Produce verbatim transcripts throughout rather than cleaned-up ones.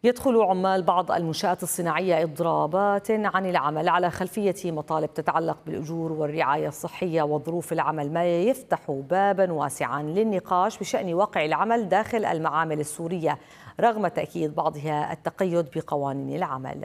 يدخل عمال بعض المنشآت الصناعية إضرابات عن العمل على خلفية مطالب تتعلق بالأجور والرعاية الصحية وظروف العمل، ما يفتح بابا واسعا للنقاش بشأن واقع العمل داخل المعامل السورية رغم تأكيد بعضها التقيد بقوانين العمل.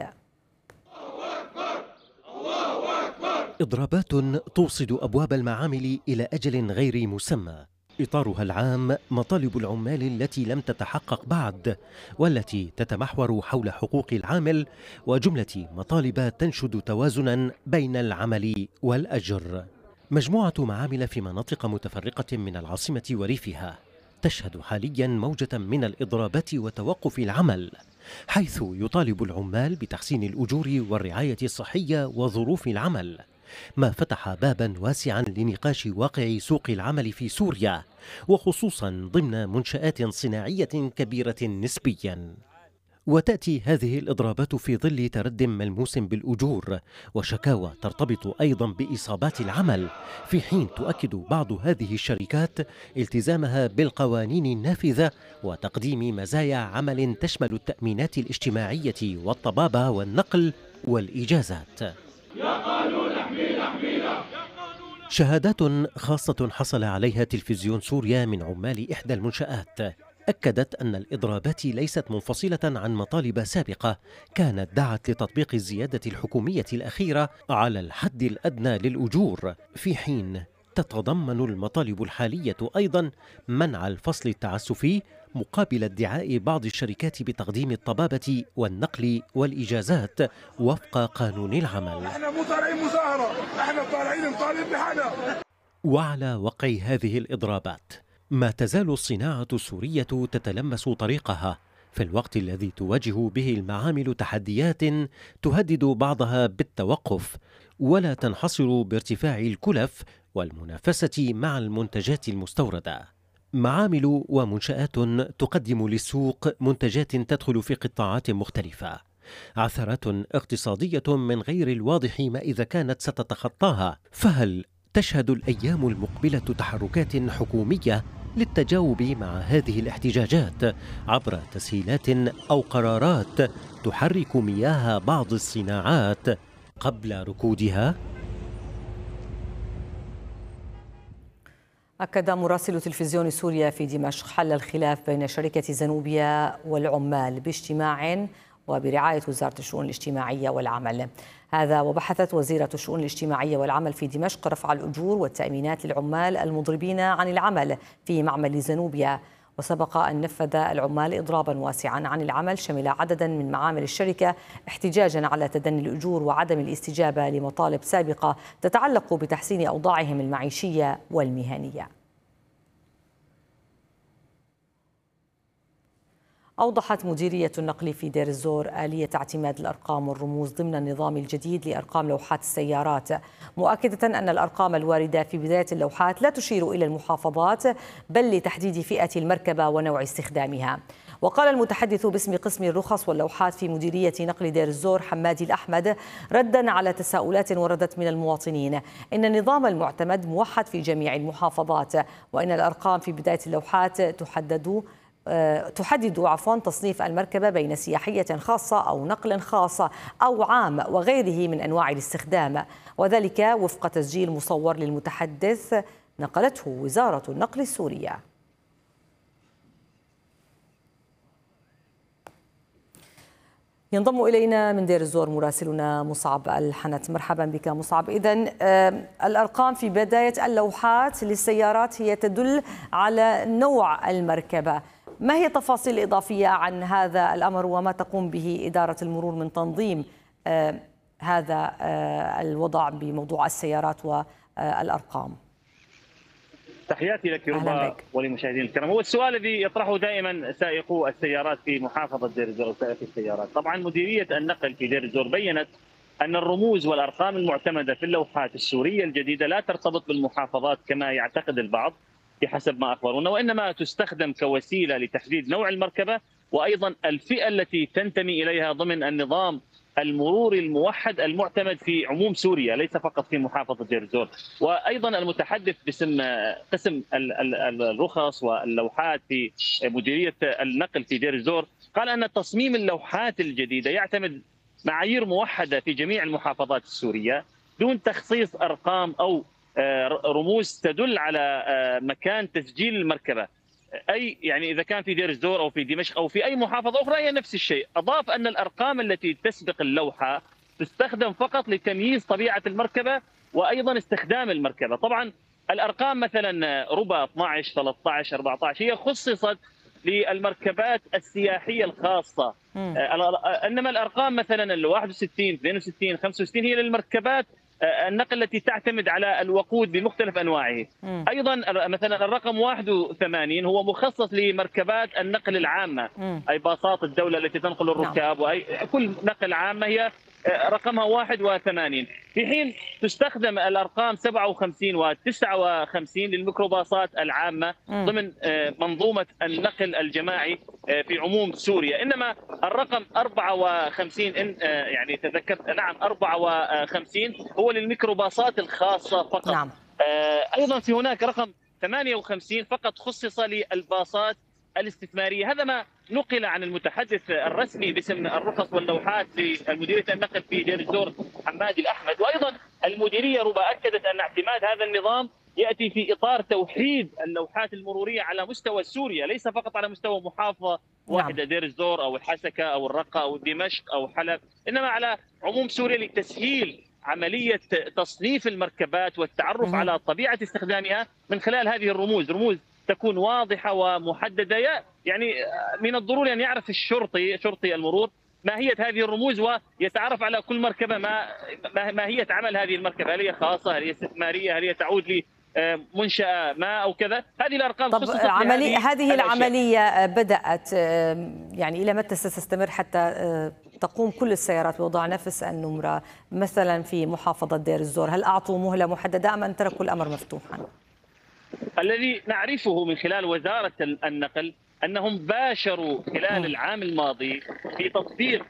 إضرابات توصد أبواب المعامل إلى أجل غير مسمى، إطارها العام مطالب العمال التي لم تتحقق بعد، والتي تتمحور حول حقوق العامل وجملة مطالب تنشد توازنا بين العمل والأجر. مجموعة معامل في مناطق متفرقة من العاصمة وريفها تشهد حاليا موجة من الإضرابات وتوقف العمل، حيث يطالب العمال بتحسين الأجور والرعاية الصحية وظروف العمل، ما فتح بابا واسعا لنقاش واقع سوق العمل في سوريا، وخصوصا ضمن منشآت صناعية كبيرة نسبيا. وتأتي هذه الإضرابات في ظل ترد ملموس بالأجور وشكاوى ترتبط أيضا بإصابات العمل، في حين تؤكد بعض هذه الشركات التزامها بالقوانين النافذة وتقديم مزايا عمل تشمل التأمينات الاجتماعية والطبابة والنقل والإجازات. يا قانون احمينا احمينا. شهادات خاصة حصل عليها تلفزيون سوريا من عمال إحدى المنشآت أكدت أن الإضرابات ليست منفصلة عن مطالب سابقة كانت دعت لتطبيق الزيادة الحكومية الأخيرة على الحد الأدنى للأجور، في حين تتضمن المطالب الحالية أيضا منع الفصل التعسفي مقابل ادعاء بعض الشركات بتقديم الطبابة والنقل والإجازات وفق قانون العمل. احنا مو طالعين مظاهرة، احنا طالعين نطالب بحالنا. وعلى وقع هذه الإضرابات ما تزال الصناعة السورية تتلمس طريقها في الوقت الذي تواجه به المعامل تحديات تهدد بعضها بالتوقف، ولا تنحصر بارتفاع الكلف والمنافسة مع المنتجات المستوردة. معامل ومنشآت تقدم للسوق منتجات تدخل في قطاعات مختلفة، عثرات اقتصادية من غير الواضح ما إذا كانت ستتخطاها، فهل تشهد الأيام المقبلة تحركات حكومية للتجاوب مع هذه الاحتجاجات عبر تسهيلات أو قرارات تحرك مياه بعض الصناعات قبل ركودها؟ أكد مراسل تلفزيون سوريا في دمشق حل الخلاف بين شركة زنوبيا والعمال باجتماع وبرعاية وزارة الشؤون الاجتماعية والعمل. هذا وبحثت وزيرة الشؤون الاجتماعية والعمل في دمشق رفع الأجور والتأمينات للعمال المضربين عن العمل في معمل زنوبيا. وسبق أن نفذ العمال إضرابا واسعا عن العمل شمل عددا من معامل الشركة احتجاجا على تدني الأجور وعدم الاستجابة لمطالب سابقة تتعلق بتحسين أوضاعهم المعيشية والمهنية. أوضحت مديرية النقل في دير الزور آلية اعتماد الأرقام والرموز ضمن النظام الجديد لأرقام لوحات السيارات، مؤكدة أن الأرقام الواردة في بداية اللوحات لا تشير إلى المحافظات بل لتحديد فئة المركبة ونوع استخدامها. وقال المتحدث باسم قسم الرخص واللوحات في مديرية نقل دير الزور حمادي الأحمد ردا على تساؤلات وردت من المواطنين إن النظام المعتمد موحد في جميع المحافظات، وإن الأرقام في بداية اللوحات تحدد تحدد عفوا تصنيف المركبة بين سياحية خاصة أو نقل خاصة أو عام وغيره من أنواع الاستخدام، وذلك وفق تسجيل مصور للمتحدث نقلته وزارة النقل السورية. ينضم إلينا من دير الزور مراسلنا مصعب الحنت. مرحبا بك مصعب. إذن الأرقام في بداية اللوحات للسيارات هي تدل على نوع المركبة، ما هي التفاصيل الإضافية عن هذا الأمر وما تقوم به إدارة المرور من تنظيم آه هذا آه الوضع بموضوع السيارات والأرقام؟ تحياتي لك ربا ولمشاهدينا الكرام. هو السؤال الذي يطرحه دائما سائقو السيارات في محافظة دير الزور وسائقي السيارات. طبعا مديرية النقل في دير الزور بيّنت أن الرموز والأرقام المعتمدة في اللوحات السورية الجديدة لا ترتبط بالمحافظات كما يعتقد البعض بحسب ما أخبرونا، وإنما تستخدم كوسيلة لتحديد نوع المركبة وأيضا الفئة التي تنتمي إليها ضمن النظام المرور الموحد المعتمد في عموم سوريا، ليس فقط في محافظة دير الزور. وأيضا المتحدث باسم قسم الرخص واللوحات في مديرية النقل في دير الزور قال أن تصميم اللوحات الجديدة يعتمد معايير موحدة في جميع المحافظات السورية دون تخصيص أرقام أو رموز تدل على مكان تسجيل المركبة. أي يعني إذا كان في دير الزور أو في دمشق أو في أي محافظة أخرى هي نفس الشيء. أضاف أن الأرقام التي تسبق اللوحة تستخدم فقط لتمييز طبيعة المركبة وأيضا استخدام المركبة. طبعا الأرقام مثلا ربع اثني عشر ثلاثة عشر أربعة عشر هي خصصت للمركبات السياحية الخاصة، إنما الأرقام مثلا ال واحد وستين اثنين وستين خمسة وستين هي للمركبات النقل التي تعتمد على الوقود بمختلف أنواعه. م. أيضا مثلا الرقم واحد وثمانين هو مخصص لمركبات النقل العامة، م. أي باصات الدولة التي تنقل الركاب، وأي كل نقل عامة هي رقمها واحد وثمانين، في حين تستخدم الأرقام سبعة وخمسين وتسعة وخمسين للميكروباصات العامة م. ضمن منظومة النقل الجماعي في عموم سوريا. إنما الرقم أربعة وخمسين إن يعني تذكرت، نعم أربعة وخمسين هو للميكروباصات الخاصة فقط. نعم. أيضا في هناك رقم ثمانية وخمسين فقط خصص للباصات الاستثمارية. هذا ما نقل عن المتحدث الرسمي باسم الرخص واللوحات لمديرية النقل في دير الزور حمادي الأحمد. وأيضا المديرية ربما أكدت أن اعتماد هذا النظام يأتي في إطار توحيد اللوحات المرورية على مستوى سوريا، ليس فقط على مستوى محافظة واحدة دير الزور أو الحسكة أو الرقة أو دمشق أو حلب، إنما على عموم سوريا لتسهيل عملية تصنيف المركبات والتعرف على طبيعة استخدامها من خلال هذه الرموز. رموز تكون واضحة ومحددة، يعني من الضروري أن يعرف الشرطي شرطي المرور ماهية هذه الرموز ويتعرف على كل مركبة ما ماهية عمل هذه المركبة، هل هي خاصة، هل هي استثمارية، هل هي تعود لمنشأة ما أو كذا. هذه الأرقام طب عملية هذه العملية بدأت يعني إلى متى ستستمر حتى تقوم كل السيارات بوضع نفس النمرة مثلا في محافظة دير الزور؟ هل أعطوا مهلة محددة أم أن تركوا الأمر مفتوحا؟ الذي نعرفه من خلال وزارة النقل أنهم باشروا خلال العام الماضي في تطبيق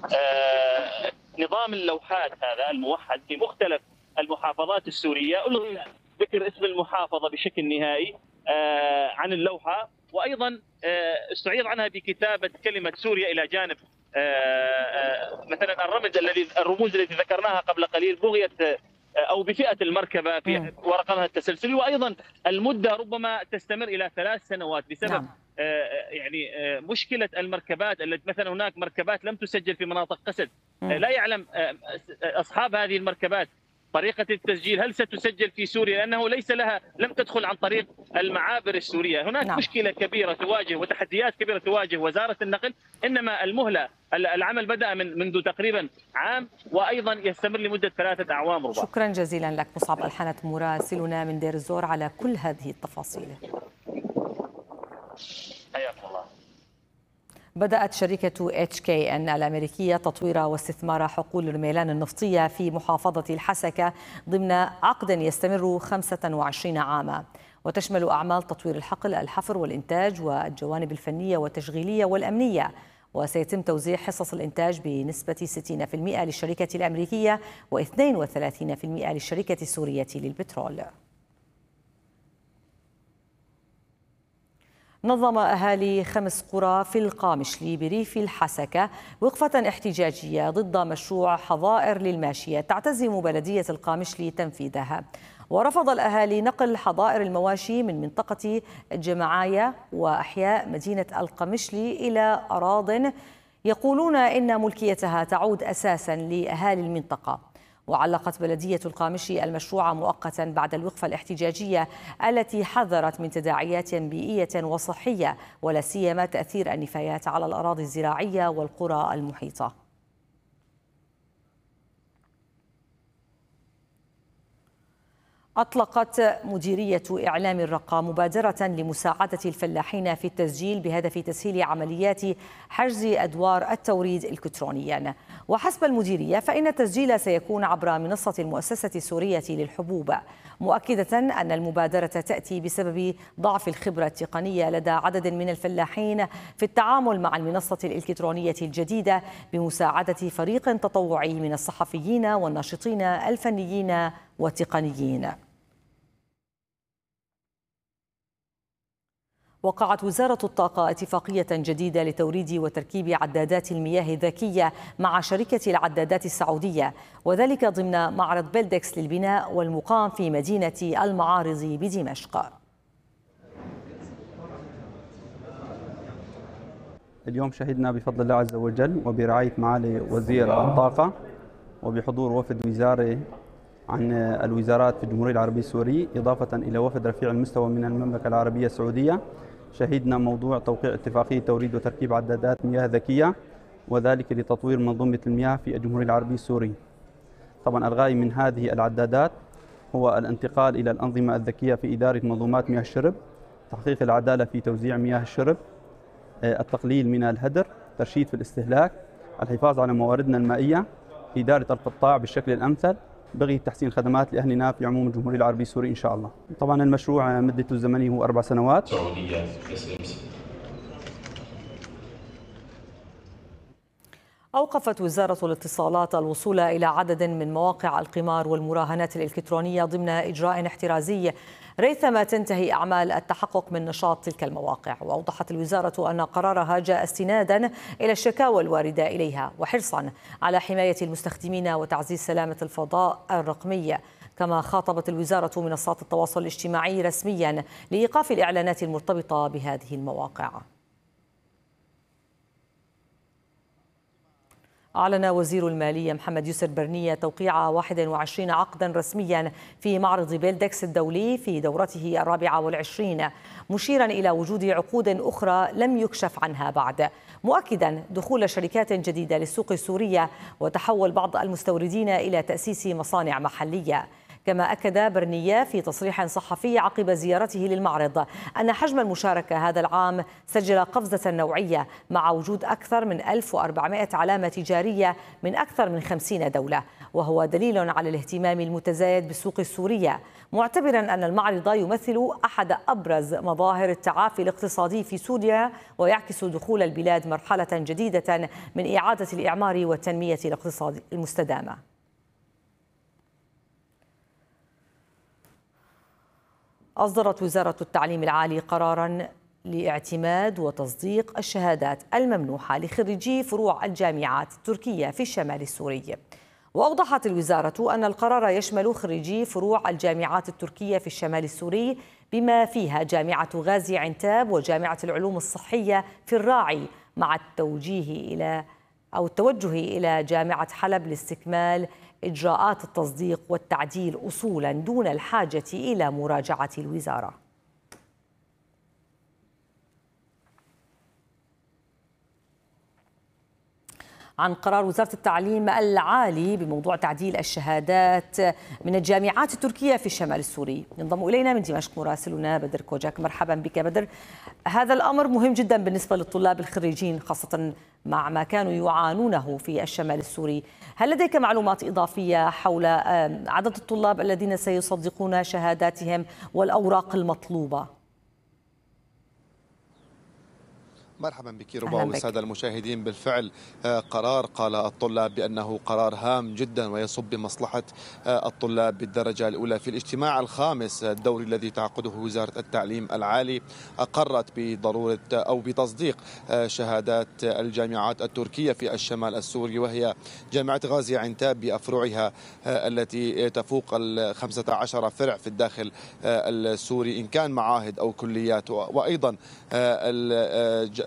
آه نظام اللوحات هذا الموحد في مختلف المحافظات السورية. ألغي ذكر اسم المحافظة بشكل نهائي آه عن اللوحة، وأيضا آه استعيض عنها بكتابة كلمة سوريا إلى جانب آه آه مثلا الرمز الذي الرموز التي ذكرناها قبل قليل بغيت أو بفئة المركبة في ورقمها التسلسلي. وأيضا المدة ربما تستمر إلى ثلاث سنوات بسبب نعم. يعني مشكلة المركبات التي مثلا هناك مركبات لم تسجل في مناطق قسد، لا يعلم أصحاب هذه المركبات طريقة التسجيل، هل ستسجل في سوريا لأنه ليس لها لم تدخل عن طريق المعابر السورية. هناك نعم. مشكلة كبيرة تواجه وتحديات كبيرة تواجه وزارة النقل، إنما المهلة العمل بدأ من منذ تقريبا عام وأيضا يستمر لمدة ثلاثة أعوام ربما. شكرا جزيلا لك مصعب الحنت مراسلنا من دير الزور على كل هذه التفاصيل. حياكم الله. بدأت شركة إتش كي إن الأمريكية تطوير واستثمار حقول الرميلان النفطية في محافظة الحسكة ضمن عقد يستمر خمسة وعشرين عاما، وتشمل أعمال تطوير الحقل، الحفر والإنتاج والجوانب الفنية والتشغيلية والأمنية. وسيتم توزيع حصص الإنتاج بنسبة ستين بالمئة للشركة الأمريكية واثنين وثلاثين بالمئة للشركة السورية للبترول. نظم أهالي خمس قرى في القامشلي بريف الحسكة وقفة احتجاجية ضد مشروع حظائر للماشية تعتزم بلدية القامشلي تنفيذها. ورفض الأهالي نقل حظائر المواشي من منطقة جمعاية وأحياء مدينة القامشلي إلى أراضٍ يقولون إن ملكيتها تعود أساساً لأهالي المنطقة. وعلقت بلدية القامشلي المشروع مؤقتا بعد الوقفة الاحتجاجية التي حذرت من تداعيات بيئية وصحية ولا سيما تأثير النفايات على الأراضي الزراعية والقرى المحيطة. أطلقت مديرية إعلام الرقة مبادرة لمساعدة الفلاحين في التسجيل بهدف تسهيل عمليات حجز أدوار التوريد إلكترونيا. وحسب المديرية فإن التسجيل سيكون عبر منصة المؤسسة السورية للحبوب، مؤكدة أن المبادرة تأتي بسبب ضعف الخبرة التقنية لدى عدد من الفلاحين في التعامل مع المنصة الإلكترونية الجديدة، بمساعدة فريق تطوعي من الصحفيين والناشطين الفنيين والتقنيين. وقعت وزارة الطاقة اتفاقية جديدة لتوريد وتركيب عدادات المياه الذكية مع شركة العدادات السعودية، وذلك ضمن معرض بيلدكس للبناء والمقام في مدينة المعارض بدمشق. اليوم شهدنا بفضل الله عز وجل وبرعاية معالي وزير الطاقة وبحضور وفد وزاري عن الوزارات في الجمهورية العربية السورية، إضافة إلى وفد رفيع المستوى من المملكة العربية السعودية، شهدنا موضوع توقيع اتفاقية توريد وتركيب عدادات مياه ذكية، وذلك لتطوير منظومة المياه في الجمهورية العربية السورية. طبعا الغاية من هذه العدادات هو الانتقال إلى الأنظمة الذكية في إدارة منظومات مياه الشرب، تحقيق العدالة في توزيع مياه الشرب، التقليل من الهدر، ترشيد في الاستهلاك، الحفاظ على مواردنا المائية، إدارة القطاع بالشكل الأمثل، بغي تحسين خدمات لأهلنا في عموم الجمهورية العربية السورية إن شاء الله. طبعا المشروع مدته الزمنية هو أربع سنوات. أوقفت وزارة الاتصالات الوصول إلى عدد من مواقع القمار والمراهنات الإلكترونية ضمن إجراء احترازي ريثما تنتهي أعمال التحقق من نشاط تلك المواقع. وأوضحت الوزارة أن قرارها جاء استنادا إلى الشكاوى الواردة إليها وحرصا على حماية المستخدمين وتعزيز سلامة الفضاء الرقمي. كما خاطبت الوزارة منصات التواصل الاجتماعي رسميا لإيقاف الإعلانات المرتبطة بهذه المواقع. أعلن وزير المالية محمد يسر برنية توقيع واحد وعشرين عقدا رسميا في معرض بيلدكس الدولي في دورته الرابعة والعشرين، مشيرا إلى وجود عقود أخرى لم يكشف عنها بعد، مؤكدا دخول شركات جديدة للسوق السورية وتحول بعض المستوردين إلى تأسيس مصانع محلية. كما أكد برنية في تصريح صحفي عقب زيارته للمعرض أن حجم المشاركة هذا العام سجل قفزة نوعية مع وجود أكثر من ألف وأربعمائة علامة تجارية من أكثر من خمسين دولة، وهو دليل على الاهتمام المتزايد بالسوق السورية، معتبرا أن المعرض يمثل أحد أبرز مظاهر التعافي الاقتصادي في سوريا، ويعكس دخول البلاد مرحلة جديدة من إعادة الإعمار والتنمية الاقتصادية المستدامة. أصدرت وزارة التعليم العالي قراراً لاعتماد وتصديق الشهادات الممنوحة لخريجي فروع الجامعات التركية في الشمال السوري. وأوضحت الوزارة أن القرار يشمل خريجي فروع الجامعات التركية في الشمال السوري بما فيها جامعة غازي عنتاب وجامعة العلوم الصحية في الراعي، مع التوجيه إلى أو التوجه إلى جامعة حلب لاستكمال إجراءات التصديق والتعديل أصولا دون الحاجة إلى مراجعة الوزارة. عن قرار وزارة التعليم العالي بموضوع تعديل الشهادات من الجامعات التركية في الشمال السوري، ينضم إلينا من دمشق مراسلنا بدر كوجاك. مرحبا بك بدر. هذا الأمر مهم جدا بالنسبة للطلاب الخريجين، خاصة مع ما كانوا يعانونه في الشمال السوري. هل لديك معلومات إضافية حول عدد الطلاب الذين سيصدقون شهاداتهم والأوراق المطلوبة؟ مرحبا بك ربا والسادة المشاهدين. بالفعل قرار قال الطلاب بأنه قرار هام جدا ويصب بمصلحة الطلاب بالدرجة الأولى. في الاجتماع الخامس الدوري الذي تعقده وزارة التعليم العالي قررت بضرورة أو بتصديق شهادات الجامعات التركية في الشمال السوري، وهي جامعة غازي عنتاب بأفرعها التي تفوق الخمسة عشر فرع في الداخل السوري إن كان معاهد أو كليات، وأيضا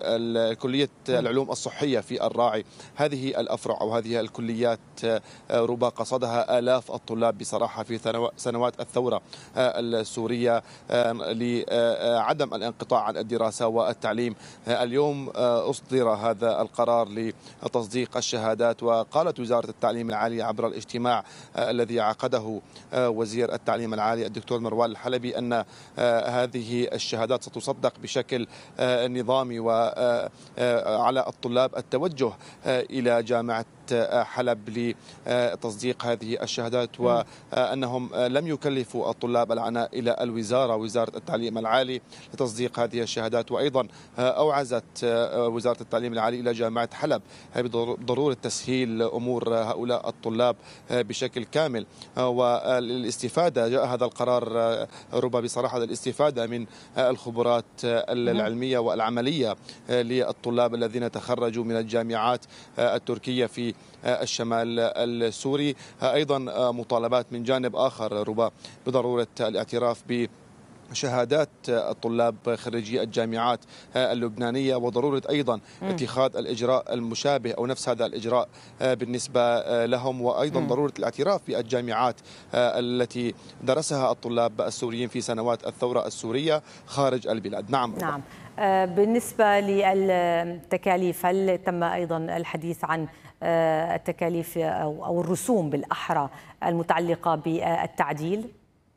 كلية العلوم الصحية في الراعي. هذه الأفرع أو هذه الكليات ربما قصدها آلاف الطلاب بصراحة في سنوات الثورة السورية لعدم الانقطاع عن الدراسة والتعليم. اليوم أصدر هذا القرار لتصديق الشهادات، وقالت وزارة التعليم العالي عبر الاجتماع الذي عقده وزير التعليم العالي الدكتور مروان الحلبي أن هذه الشهادات ستصدق بشكل نظامي وعلى الطلاب التوجه إلى جامعة حلب لتصديق هذه الشهادات، وأنهم لم يكلفوا الطلاب العناء إلى الوزارة وزارة التعليم العالي لتصديق هذه الشهادات. وأيضا أوعزت وزارة التعليم العالي إلى جامعة حلب بضرورة تسهيل أمور هؤلاء الطلاب بشكل كامل. والاستفادة جاء هذا القرار ربما بصراحة الاستفادة من الخبرات العلمية والعملية للطلاب الذين تخرجوا من الجامعات التركية في الشمال السوري. أيضا مطالبات من جانب آخر ربما بضرورة الاعتراف ب شهادات الطلاب خريجي الجامعات اللبنانية، وضرورة أيضا اتخاذ الإجراء المشابه أو نفس هذا الإجراء بالنسبة لهم، وأيضا ضرورة الاعتراف بالجامعات التي درسها الطلاب السوريين في سنوات الثورة السورية خارج البلاد. نعم نعم. بالنسبة للتكاليف، هل تم أيضا الحديث عن التكاليف أو الرسوم بالأحرى المتعلقة بالتعديل؟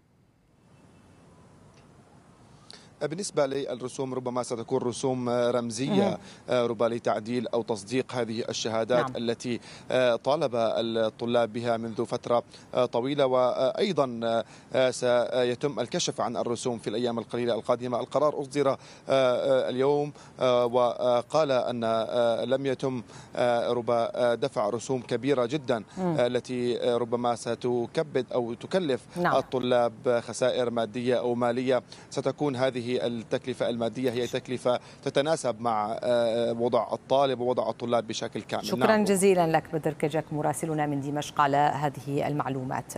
بالنسبة للرسوم ربما ستكون رسوم رمزية ربما لتعديل أو تصديق هذه الشهادات نعم. التي طالب الطلاب بها منذ فترة طويلة، وأيضا سيتم الكشف عن الرسوم في الأيام القليلة القادمة. القرار أصدر اليوم وقال أن لم يتم ربما دفع رسوم كبيرة جدا التي ربما ستكبد أو تكلف نعم. الطلاب خسائر مادية أو مالية. ستكون هذه التكلفة المادية هي تكلفة تتناسب مع وضع الطالب ووضع الطلاب بشكل كامل. شكرا نعم. جزيلا لك بدر كجك مراسلنا من دمشق على هذه المعلومات.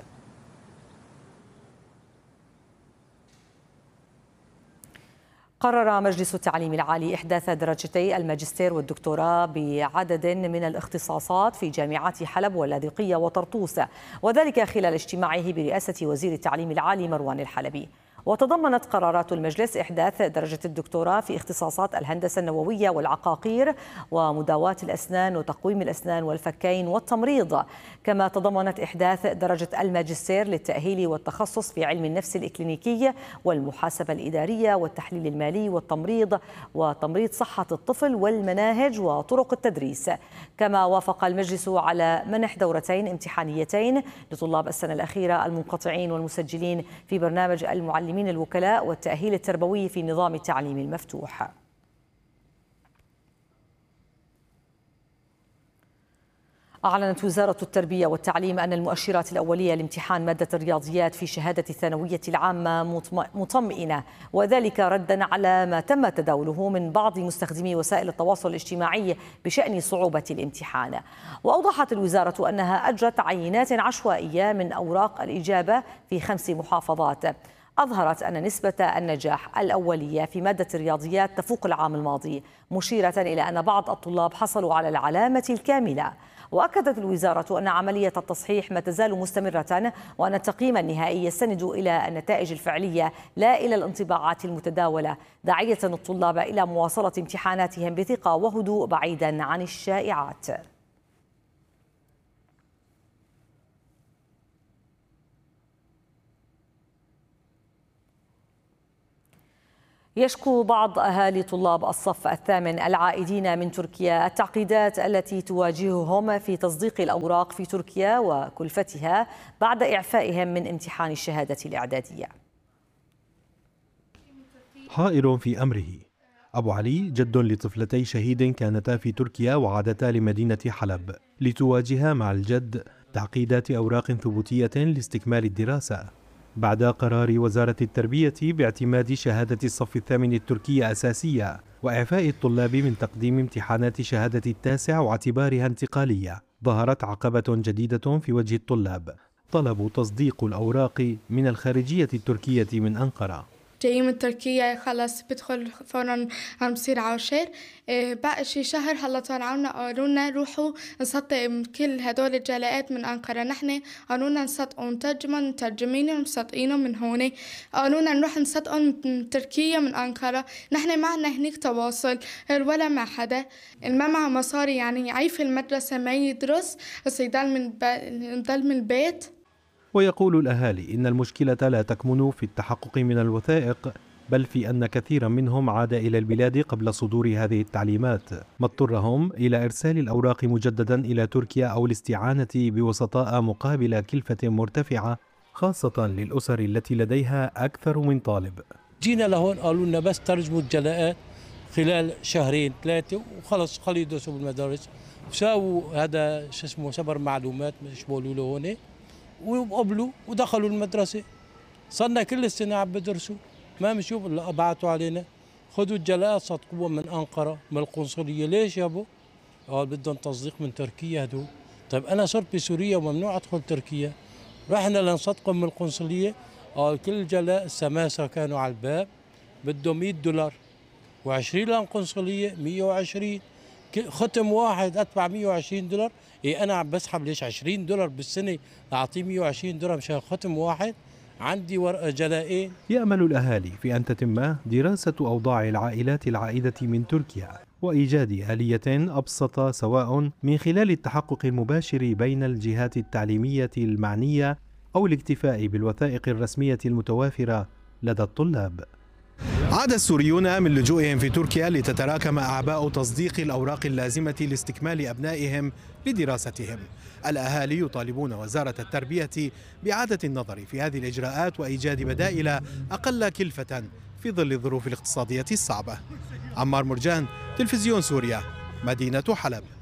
قرر مجلس التعليم العالي إحداث درجتي الماجستير والدكتوراه بعدد من الاختصاصات في جامعات حلب واللاذقية وطرطوس، وذلك خلال اجتماعه برئاسة وزير التعليم العالي مروان الحلبي. وتضمنت قرارات المجلس إحداث درجة الدكتوراه في اختصاصات الهندسة النووية والعقاقير ومداواة الأسنان وتقويم الأسنان والفكين والتمريض، كما تضمنت إحداث درجة الماجستير للتأهيل والتخصص في علم النفس الإكلينيكي والمحاسبة الإدارية والتحليل المالي والتمريض وتمريض صحة الطفل والمناهج وطرق التدريس. كما وافق المجلس على منح دورتين امتحانيتين لطلاب السنة الأخيرة المنقطعين والمسجلين في برنامج المعلمين من الوكلاء والتأهيل التربوي في نظام التعليم المفتوح. أعلنت وزارة التربية والتعليم أن المؤشرات الأولية لامتحان مادة الرياضيات في شهادة الثانوية العامة مطمئنة، وذلك ردا على ما تم تداوله من بعض مستخدمي وسائل التواصل الاجتماعي بشأن صعوبة الامتحان. وأوضحت الوزارة أنها أجرت عينات عشوائية من أوراق الإجابة في خمس محافظات. أظهرت أن نسبة النجاح الأولية في مادة الرياضيات تفوق العام الماضي، مشيرة إلى أن بعض الطلاب حصلوا على العلامة الكاملة. وأكدت الوزارة أن عملية التصحيح ما تزال مستمرة، وأن التقييم النهائي يستند إلى النتائج الفعلية لا إلى الانطباعات المتداولة، داعية الطلاب إلى مواصلة امتحاناتهم بثقة وهدوء بعيدا عن الشائعات. يشكو بعض أهالي طلاب الصف الثامن العائدين من تركيا التعقيدات التي تواجههم في تصديق الأوراق في تركيا وكلفتها بعد إعفائهم من امتحان الشهادة الإعدادية. حائر في أمره. أبو علي جد لطفلتي شهيد كانتا في تركيا وعادتا لمدينة حلب لتواجها مع الجد تعقيدات أوراق ثبوتية لاستكمال الدراسة بعد قرار وزارة التربية باعتماد شهادة الصف الثامن التركية أساسية وإعفاء الطلاب من تقديم امتحانات شهادة التاسع واعتبارها انتقالية. ظهرت عقبة جديدة في وجه الطلاب، طلب تصديق الأوراق من الخارجية التركية من أنقرة. جايين من تركيا خلص بدخل فورا عم بصير عاشر. بقى شي شهر هلا طلعونا قالوا لنا روحوا نصدق كل هدول الجلاءات من أنقرة. نحن قالوا لنا نصدقوا مترجما مترجمين ومصدقينهم من هون. قالوا لنا نروح نصدقهم من تركيا من أنقرة. نحن ما عنا هنيك تواصل ولا مع حدا، ما معه مصاري يعني يعيف المدرسة ما يدرس بس يضل من يضل من البيت. ويقول الأهالي إن المشكلة لا تكمن في التحقق من الوثائق، بل في أن كثيرا منهم عاد إلى البلاد قبل صدور هذه التعليمات، ما اضطرهم إلى إرسال الأوراق مجددا إلى تركيا أو الاستعانة بوسطاء مقابل كلفة مرتفعة، خاصة للأسر التي لديها أكثر من طالب. جينا لهون قالوا لنا بس ترجموا الجلاءات خلال شهرين ثلاثة وخلص خلوا يدرسوا بالمدارس. ساووا هذا شو اسمه سبر معلومات مش بقولوا له هون، وقبلوا ودخلوا المدرسة. صرنا كل السنة عم بدرسوا، ما بنشوف الا بعتوا علينا خذوا الجلاءات صدقوها من أنقرة من القنصلية. ليش يابو؟ قال بدهم تصديق من تركيا هدول. طيب أنا صرت بسوريا وممنوع أدخل تركيا، رحنا لنصدقهم من القنصلية. قال كل جلاء السماسرة كانوا على الباب بدهم مية دولار وعشرين للقنصلية مية وعشرين، ختم واحد أدفع مية وعشرين دولار. إيه أنا عم بسحب ليش عشرين دولار بالسنة أعطيه مية وعشرين دولار مشان ختم واحد؟ عندي ورقة جلائين. يأمل الأهالي في أن تتم دراسة أوضاع العائلات العائدة من تركيا وإيجاد آلية أبسط، سواء من خلال التحقق المباشر بين الجهات التعليمية المعنية أو الاكتفاء بالوثائق الرسمية المتوافرة لدى الطلاب. عاد السوريون من لجوئهم في تركيا لتتراكم أعباء تصديق الأوراق اللازمة لاستكمال أبنائهم لدراستهم. الأهالي يطالبون وزارة التربية بإعادة النظر في هذه الإجراءات وإيجاد بدائل أقل كلفة في ظل الظروف الاقتصادية الصعبة. عمار مرجان، تلفزيون سوريا، مدينة حلب.